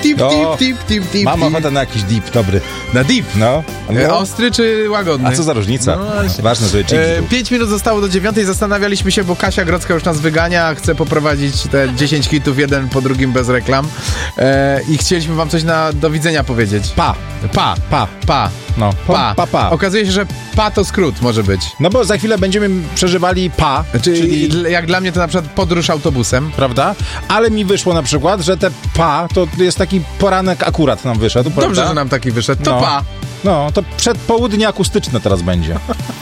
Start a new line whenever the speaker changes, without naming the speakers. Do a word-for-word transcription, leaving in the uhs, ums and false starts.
deep,
O,
deep, deep, deep, deep.
Mam
deep.
ochotę na jakiś deep, dobry.
Na deep.
No.
E,
no.
Ostry czy łagodny?
A co za różnica?
No właśnie.
Ważne, żeby chili
E,
był.
Pięć minut zostało do dziewiątej, zastanawialiśmy się, bo Kasia Grodzka już nas wygania, chce poprowadzić te dziesięć hitów, jeden po drugim bez reklam. E, I chcieliśmy wam coś na do widzenia powiedzieć.
Pa.
Pa,
Pa.
pa,
No.
pa.
Pa, pa.
Okazuje się, że pa to skrót może być.
No bo za chwilę będziemy przeżywali pa,
Czyli,
czyli...
dl- jak dla mnie to na przykład podróż autobusem.
Prawda? Ale mi wyszło na przykład, że te pa, to jest taki poranek akurat nam wyszedł, prawda?
Dobrze, że nam taki wyszedł. To
No.
pa.
No, to przedpołudnie akustyczne teraz będzie.